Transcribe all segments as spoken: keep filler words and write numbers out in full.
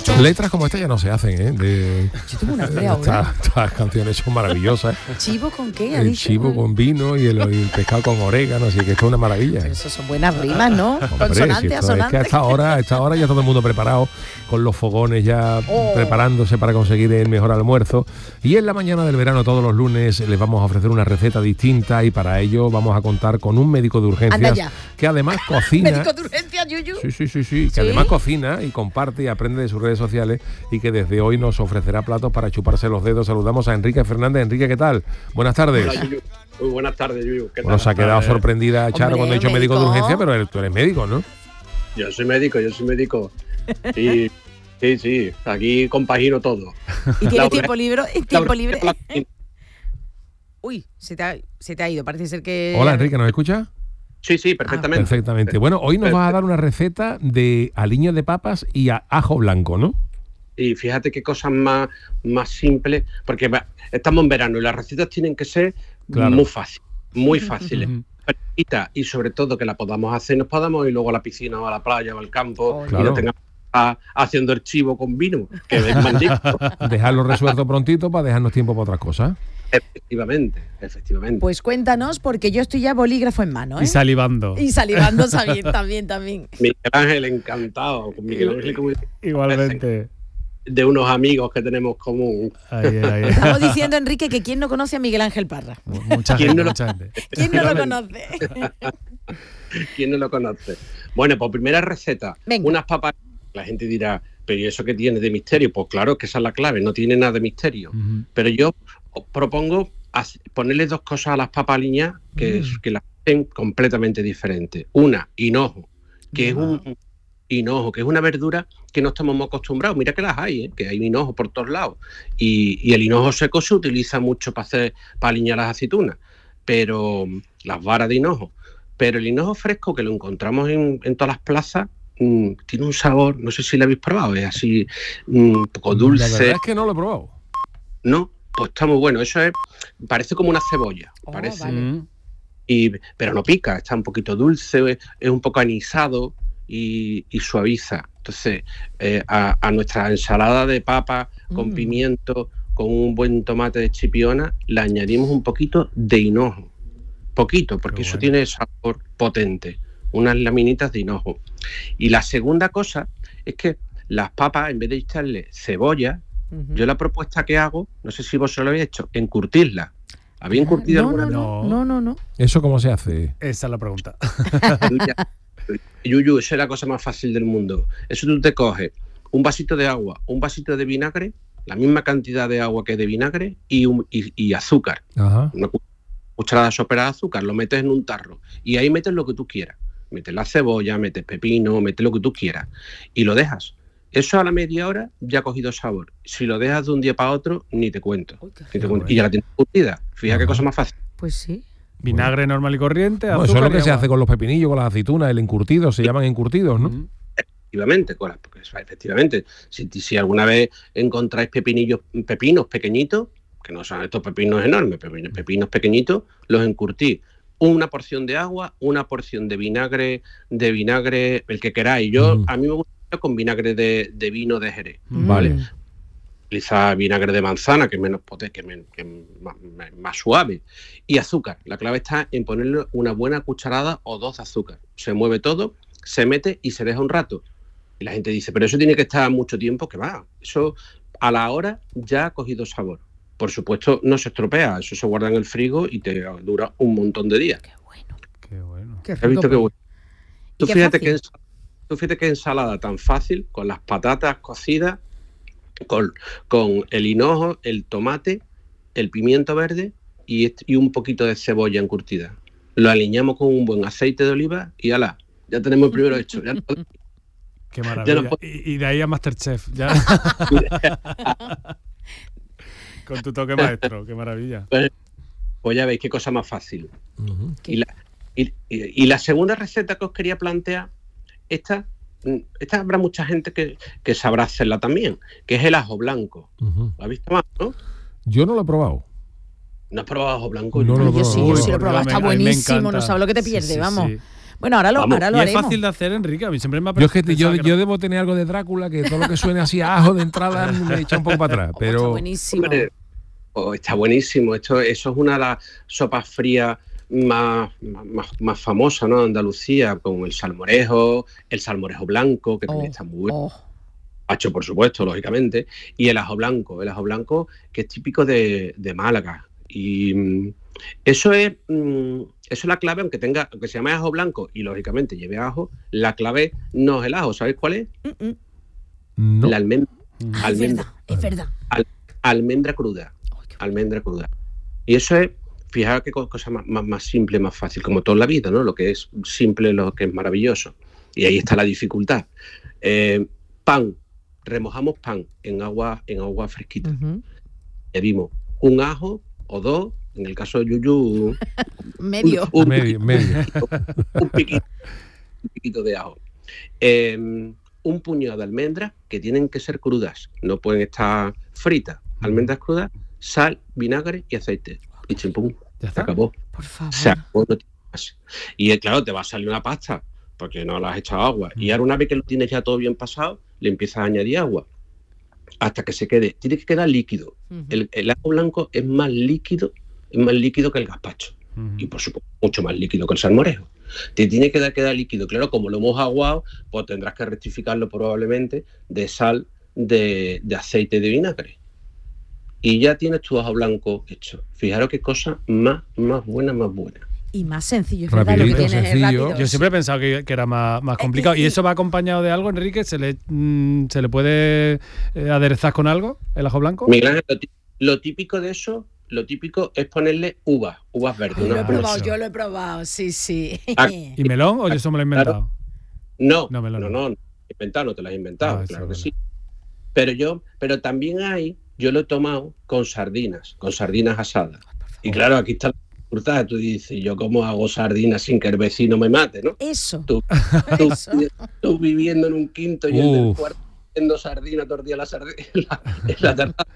Letras como esta ya no se hacen, ¿eh? De, Yo tengo una idea ahora. Estas, estas canciones son maravillosas. ¿Chivo con qué? El chivo con vino y el, y el pescado con orégano, así que esto es una maravilla. Pero eso son buenas rimas, ¿no? Hombre, Consonante, si esto asonante. es que a esta hora, a esta hora ya todo el mundo preparado, con los fogones ya Oh. preparándose para conseguir el mejor almuerzo. Y en la mañana del verano, todos los lunes, les vamos a ofrecer una receta distinta y para ello vamos a contar con un médico de Anda urgencias ya. que además cocina. Médico de urgencia, Yuyu. Sí, sí, sí, sí, que ¿Sí? además cocina y comparte y aprende de sus redes sociales y que desde hoy nos ofrecerá platos para chuparse los dedos. Saludamos a Enrique Fernández. Enrique, ¿qué tal? Buenas tardes. Hola, Yuyu. Muy buenas tardes, Yuyu. ¿Qué Bueno, tal? se ha quedado A ver, sorprendida Charo Hombre, cuando he dicho médico de médico. urgencia, pero eres- tú eres médico, ¿no? Yo soy médico, yo soy médico. Y sí, sí, aquí compagino todo. ¿Y La tienes urgencia- tiempo libre? ¿Tiempo la libre? urgencia- Uy, se te, ha, se te ha ido. Parece ser que... Hola, Enrique, ¿nos escuchas? Sí, sí, perfectamente. Perfectamente. Bueno, hoy nos vas a dar una receta de aliños de papas y a ajo blanco, ¿no? Y fíjate qué cosas más, más simples, porque va, estamos en verano y las recetas tienen que ser Claro. muy fáciles, muy fáciles. Fresquita, y sobre todo que la podamos hacer, nos podamos ir luego a la piscina o a la playa o al campo Oh, y claro. no tengamos que estar haciendo el chivo con vino, que es magnífico. Dejarlo resuelto prontito para dejarnos tiempo para otras cosas. Efectivamente, efectivamente. Pues cuéntanos, porque yo estoy ya bolígrafo en mano, ¿eh? Y salivando. Y salivando también, también, también. Miguel Ángel, encantado. Con Miguel Ángel, como Igualmente. de unos amigos que tenemos común. Ahí, ahí. Estamos diciendo, Enrique, que quién no conoce a Miguel Ángel Parra. Mucha ¿Quién gente, no lo- mucha gente. ¿Quién no lo conoce? ¿Quién no lo conoce? Bueno, pues primera receta. Venga. Unas papas. La gente dirá, ¿pero y eso qué tiene de misterio? Pues claro que esa es la clave, no tiene nada de misterio. Ujú. Pero yo os propongo hac- ponerle dos cosas a las papas aliñadas que, es- que las hacen completamente diferentes. Una, hinojo, que es un hinojo, que es una verdura que no estamos muy acostumbrados. Mira que las hay, ¿eh? Que hay hinojo por todos lados. Y, y el hinojo seco se utiliza mucho para hacer, para aliñar las aceitunas, pero las varas de hinojo. Pero el hinojo fresco, que lo encontramos en, en todas las plazas, mm, tiene un sabor, no sé si lo habéis probado, es así, mm, un poco La dulce. verdad es que no lo he probado. No, pues está muy bueno. Eso es, parece como una cebolla, Oh, parece. vale. Mm. Y, pero no pica, está un poquito dulce, es, es un poco anisado y, y suaviza. Entonces, eh, a, a nuestra ensalada de papa con Mm. pimiento, con un buen tomate de chipiona, le añadimos un poquito de hinojo. Poquito, porque Qué eso bueno. tiene sabor potente. Unas laminitas de hinojo. Y la segunda cosa es que las papas, en vez de echarle cebolla, Ujú. yo la propuesta que hago, no sé si vos lo habéis hecho, encurtirla. ¿Habéis encurtido no, alguna no, vez? no, no, no, no. ¿Eso cómo se hace? Esa es la pregunta. Yuyu, esa es la cosa más fácil del mundo. Eso tú te coges un vasito de agua, un vasito de vinagre, la misma cantidad de agua que de vinagre y, un- y- y azúcar. Ajá. Una cu- cucharada sopera de azúcar, lo metes en un tarro y ahí metes lo que tú quieras. Metes la cebolla, metes pepino, metes lo que tú quieras y lo dejas. Eso a la media hora ya ha cogido sabor. Si lo dejas de un día para otro, ni te cuento. Uy, qué Ni te Qué cuento. bueno. Y ya la tienes curtida. Fíjate qué Ajá. cosa más fácil. Pues sí. Vinagre normal y corriente, Bueno, azúcar eso es lo y que se agua. hace con los pepinillos, con las aceitunas, el encurtido, se llaman encurtidos, ¿no? Mm. Efectivamente, con las- porque, efectivamente. Si, si alguna vez encontráis pepinillos, pepinos pequeñitos, que no son estos pepinos enormes, pepinos, pepinos pequeñitos, los encurtís. Una porción de agua, una porción de vinagre, de vinagre, el que queráis. Yo, Mm. a mí me gusta con vinagre de, de vino de Jerez, Mm. ¿vale? Mm. Utiliza vinagre de manzana, que es menos potente, que, men- que es más, más- más suave. Y azúcar. La clave está en ponerle una buena cucharada o dos de azúcar. Se mueve todo, se mete y se deja un rato. Y la gente dice, pero eso tiene que estar mucho tiempo, que va. Eso a la hora ya ha cogido sabor. Por supuesto, no se estropea. Eso se guarda en el frigo y te dura un montón de días. Qué bueno. Qué bueno. Qué ¿Has rico, visto qué pues. bueno? Tú qué fíjate, fácil. que, ens- tú fíjate qué ensalada tan fácil, con las patatas cocidas, con, con el hinojo, el tomate, el pimiento verde y, est- y un poquito de cebolla encurtida. Lo aliñamos con un buen aceite de oliva y ala, ya tenemos el primero hecho. Ya no- Qué maravilla. no puedo- y, y de ahí a Masterchef. Ya. Con tu toque maestro. Qué maravilla. pues ya veis qué cosa más fácil. Ujú. Y la, y, y- y la segunda receta que os quería plantear, esta, mm, esta habrá mucha gente que, que sabrá hacerla también, que es el ajo blanco. Ujú. ¿Lo has visto más, no? Yo no lo he probado. ¿No has probado ajo blanco? No, no, Ay, yo sí, yo Uy, sí lo he por probado. Dios, Está me- a mí me buenísimo, encanta. no sabes lo que te Sí, pierdes, sí, vamos. sí. Bueno, ahora lo, Vamos, ahora lo Y es haremos. fácil de hacer, Enrique. A mí siempre me ha Yo es que pensado yo, que yo no- debo tener algo de Drácula, que todo lo que suene así a ajo de entrada me echa un poco para atrás. Oh, está Pero buenísimo. Hombre, oh, está buenísimo. Esto, eso es una de las sopas frías más, más, más famosas, ¿no? De Andalucía, con el salmorejo, el salmorejo blanco, que también Oh, está muy bueno. oh. Pacho, por supuesto, lógicamente, y el ajo blanco, el ajo blanco que es típico de, de Málaga. Y mm, eso es mm, eso es la clave, aunque tenga, aunque se llame ajo blanco y lógicamente lleve ajo, la clave no es el ajo, ¿sabéis cuál es? Mm, mm. no. La almendra, Ah, es almendra, verdad, es verdad. al- almendra cruda, Ay, qué- almendra cruda. Y eso es, fijaos qué co- cosa más, más, más simple, más fácil, como todo en la vida, ¿no? Lo que es simple, lo que es maravilloso. Y ahí está la dificultad. Eh, pan, remojamos pan en agua, en agua fresquita. Ujú. Añadimos un ajo o dos, en el caso de Yuyu, Medio. un, un medio, medio. un piquito, un piquito de ajo. Eh, un puñado de almendras que tienen que ser crudas, no pueden estar fritas. Almendras crudas, sal, vinagre y aceite. Y chimpum, Ya se está. acabó. Por favor. Se acabó, no tiene más. Y eh, claro, te va a salir una pasta porque no le has echado agua. Y ahora una vez que lo tienes ya todo bien pasado, le empiezas a añadir agua hasta que se quede. Tiene que quedar líquido. Ujú. El, el ajo blanco es más líquido, es más líquido que el gazpacho. Ujú. Y por supuesto mucho más líquido que el salmorejo. Te tiene que dar, quedar líquido. Claro, como lo hemos aguado, pues tendrás que rectificarlo probablemente de sal, de, de aceite y de vinagre. Y ya tienes tu ajo blanco hecho. Fijaros qué cosa más, más buena, más buena. Y más sencillo, es verdad, lo que Rapidito, tienes es sencillo. rápido. Yo siempre he pensado que, que era más, más complicado. ¿Y eso va acompañado de algo, Enrique? ¿Se le, mm, ¿se le puede eh, aderezar con algo el ajo blanco? Miguel Ángel, lo tí- lo típico de eso, lo típico es ponerle uvas, uvas verdes. Ay, lo he unas- probado, eso. yo lo he probado, sí, sí. Ah, ¿Y melón o yo eso me lo he inventado? No, No, no, me lo- no, no, inventado, no te lo has inventado, Ah, eso, claro que vale. sí. Pero yo, pero también hay, yo lo he tomado con sardinas, con sardinas asadas. Y claro, aquí está la dificultad. Tú dices, ¿yo cómo hago sardinas sin que el vecino me mate, no? Eso, Tú, tú, eso. tú viviendo en un quinto y el del Uf. cuarto haciendo sardina, tortilla la sardina en la, en la terraza.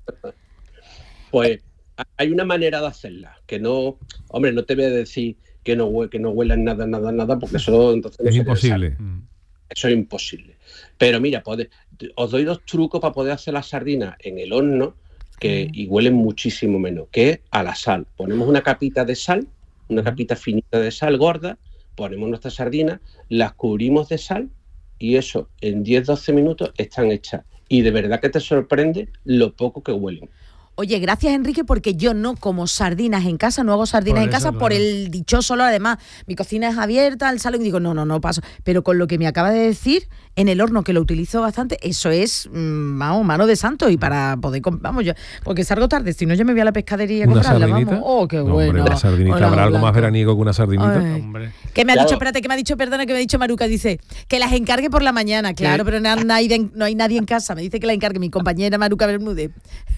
Pues hay una manera de hacerla, que no, hombre, no te voy a decir que no, hue- que no huela en nada, nada, nada, porque eso entonces no Es sería imposible. Mm. eso es imposible. Pero mira, pode- os doy dos trucos para poder hacer las sardinas en el horno que Mm. y huelen muchísimo menos, que es a la sal. Ponemos una capita de sal, una capita finita de sal gorda, ponemos nuestras sardinas, las cubrimos de sal y eso en diez a doce minutos están hechas. Y de verdad que te sorprende lo poco que huelen. Oye, gracias Enrique, porque yo no como sardinas en casa, no hago sardinas Por en eso, casa por claro. el dichoso olor. Además, mi cocina es abierta, el salón, y digo, no, no, no paso. Pero con lo que me acaba de decir, en el horno, que lo utilizo bastante, eso es, mm, vamos, mano de santo. Y para poder, com- vamos, yo, porque salgo tarde, si no yo me voy a la pescadería a ¿Una comprarla, sardinita? vamos. Oh, qué No, bueno. hombre, una sardinita. Hola, ¿Habrá algo más blanco. veraniego que una sardinita? Ay. Hombre. Que me ha Claro. dicho, espérate, que me ha dicho, perdona, que me ha dicho Maruca, dice, que las encargue por la mañana, claro, pero no hay, nadie- no hay nadie en casa, me dice que la encargue mi compañera Maruca Bermúdez.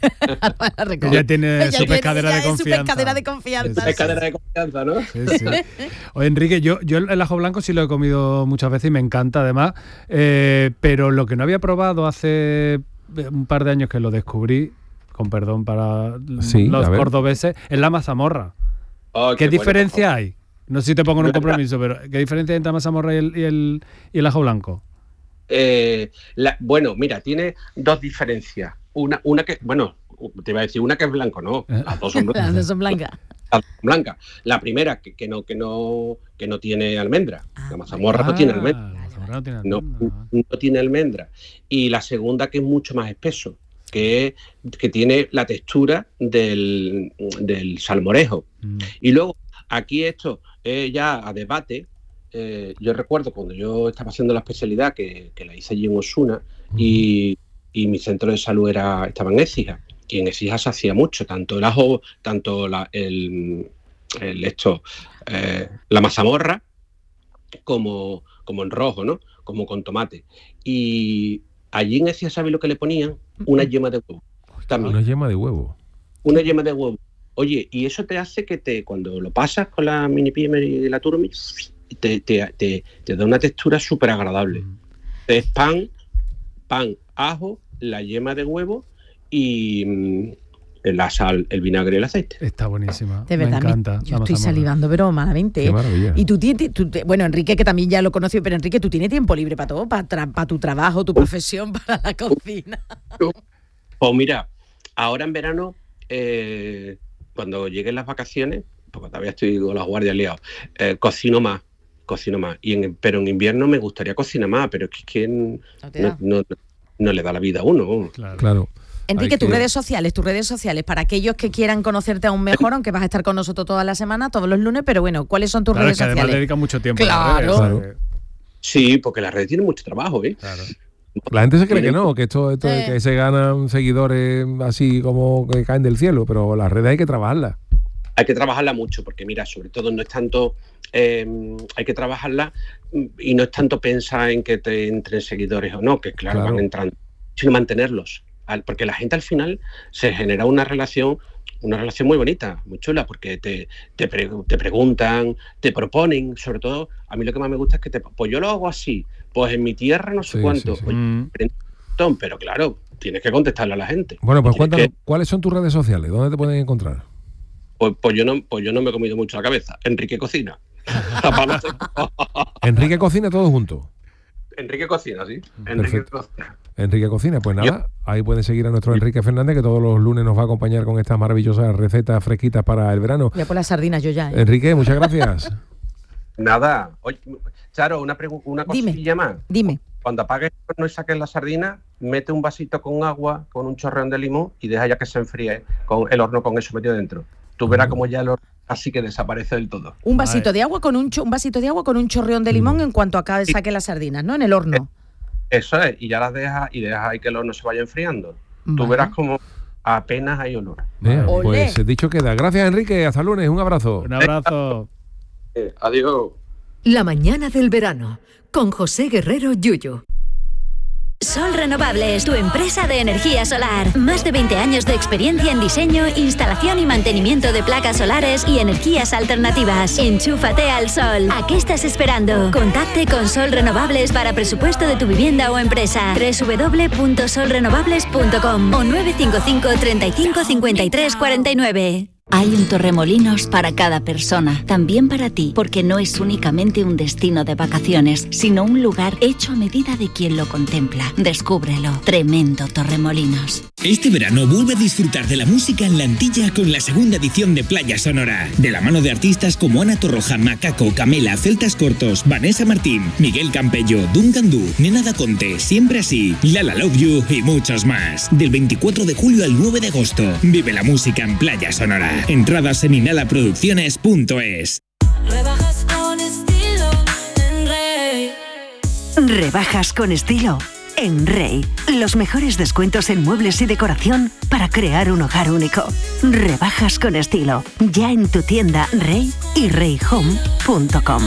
La recoge. Ella tiene Ella su tiene- pescadera ella de es su confianza. pescadera de confianza. Es cadena de confianza, ¿no? Sí, sí. Oye, Enrique, yo, yo el ajo blanco sí lo he comido muchas veces y me encanta además, eh, pero lo que no había probado hace un par de años que lo descubrí, con perdón para Sí, los a ver. cordobeses, es la mazamorra. Oh, ¿Qué, bueno, diferencia por favor. hay? No sé si te pongo en un No, no. compromiso, pero ¿qué diferencia hay entre la mazamorra y el, y el, y el ajo blanco? Eh, la- bueno, mira, tiene dos diferencias. Una, una que, bueno, te iba a decir una que es blanco, no. Las dos son Las blancas. dos son blancas. Las dos son blancas. La primera, que, que no, que no, que no tiene almendra. Ah, La mazamorra no tiene Ah, almendra. la mazamorra no tiene No, almendra. no tiene almendra. Y la segunda, que es mucho más espeso, que, es- que tiene la textura del, del salmorejo. Mm. Y luego, aquí esto eh, ya a debate. eh, yo recuerdo cuando yo estaba haciendo la especialidad, que, que la hice allí en Osuna, y, y mi centro de salud era, estaba en Écija. Y en Écija se hacía mucho, tanto el ajo, tanto la, el, el esto, eh, la mazamorra, como, como en rojo, ¿no? Como con tomate. Y allí en Écija, ¿sabes lo que le ponían? Una yema de huevo. También. Una yema de huevo. Una yema de huevo. Oye, y eso te hace que te, cuando lo pasas con la mini pimer y la turmi, te, te, te, te da una textura súper agradable. Mm. Es pan, pan, ajo, la yema de huevo y, mm, la sal, el vinagre y el aceite. Está buenísima. De verdad, me encanta. Me, yo estoy salivando, pero malamente. Qué maravilla. Y tú tienes, tú, bueno, Enrique, que también ya lo conoció, pero Enrique, tú tienes tiempo libre para todo, para, tra- para tu trabajo, tu profesión, para la cocina. Pues mira, ahora en verano, eh, cuando lleguen las vacaciones, porque todavía estoy con las guardias liados, eh, cocino más, cocino más. Y en, pero en invierno me gustaría cocinar más, pero es que no, no, no, no le da la vida a uno. Claro. Claro. Enrique, Hay tus que- redes sociales, tus redes sociales, para aquellos que quieran conocerte aún mejor, aunque vas a estar con nosotros toda la semana, todos los lunes, pero bueno, ¿cuáles son tus Claro, redes es que además sociales? dedica mucho tiempo a las Claro. redes, Claro. o sea que- Sí, porque la red tiene mucho trabajo, ¿eh? claro. La gente se cree que no, que esto, esto de Eh. que se ganan seguidores así como que caen del cielo, pero las redes hay que trabajarlas. Hay que trabajarla mucho, porque mira, sobre todo no es tanto, eh, hay que trabajarla y no es tanto pensar en que te entren seguidores o no, que claro, Claro. van entrando, sino mantenerlos. Al- porque la gente al final se genera una relación, una relación muy bonita, muy chula, porque te, te, pre- te preguntan, te proponen, sobre todo, a mí lo que más me gusta es que te, pues yo lo hago así, pues en mi tierra no sé Sí, cuánto, sí, sí. pues, Mm. pero claro, tienes que contestarle a la gente. Bueno, pues Tienes cuéntanos, que- ¿cuáles son tus redes sociales? ¿Dónde te pueden encontrar? pues, pues yo no, pues yo no me he comido mucho la cabeza. Enrique Cocina. Tapado seco. Enrique Cocina, todo junto. Enrique Cocina, sí. Enrique Perfecto. Cocina. Enrique Cocina, pues nada, Yo- ahí pueden seguir a nuestro Enrique Fernández, que todos los lunes nos va a acompañar con estas maravillosas recetas fresquitas para el verano. Voy a por las sardinas yo ya, ¿eh? Enrique, muchas gracias. Nada. Oye, Charo, una, pregu- una Dime. cosilla más. Dime. Cuando apagues el horno y saques la sardina, mete un vasito con agua, con un chorreón de limón y deja ya que se enfríe con el horno con eso metido dentro. Tú verás como ya el horno así que desaparece del todo. Un vasito Vale. de agua con un, cho- un vasito de agua con un chorreón de limón en cuanto acabe saque las sardinas, ¿no? En el horno. Eso es, y ya las dejas y dejas ahí que el horno se vaya enfriando. Tú Vale. verás como apenas hay olor. Venga, Olé. pues dicho queda. Gracias, Enrique. Hasta el lunes. Un abrazo. Un abrazo. Eh, adiós. La mañana del verano, con José Guerrero Yuyu. Sol Renovables, tu empresa de energía solar. Más de veinte años de experiencia en diseño, instalación y mantenimiento de placas solares y energías alternativas. Enchúfate al sol. ¿A qué estás esperando? Contacte con Sol Renovables para presupuesto de tu vivienda o empresa. doble u doble u doble u punto sol renovables punto com o nueve cinco cinco, treinta y cinco, cincuenta y tres, cuarenta y nueve. Hay un Torremolinos para cada persona, también para ti, porque no es únicamente un destino de vacaciones, sino un lugar hecho a medida de quien lo contempla. Descúbrelo. Tremendo Torremolinos. Este verano vuelve a disfrutar de la música en la Antilla con la segunda edición de Playa Sonora. De la mano de artistas como Ana Torroja, Macaco, Camela, Celtas Cortos, Vanessa Martín, Miguel Campello, Duncan Du, Nena Da Conte, Siempre Así, Lala Love You y muchos más. Del veinticuatro de julio al nueve de agosto. Vive la música en Playa Sonora. Entradas en inhalaproducciones punto es. Rebajas con estilo en Rey. Rebajas con estilo en Rey. Los mejores descuentos en muebles y decoración para crear un hogar único. Rebajas con estilo. Ya en tu tienda Rey y rey home punto com.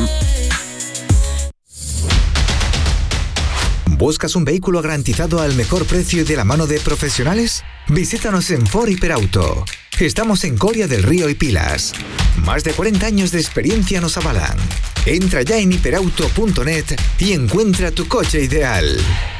¿Buscas un vehículo garantizado al mejor precio y de la mano de profesionales? Visítanos en Ford Hiperauto. Estamos en Coria del Río y Pilas. Más de cuarenta años de experiencia nos avalan. Entra ya en hiperauto punto net y encuentra tu coche ideal.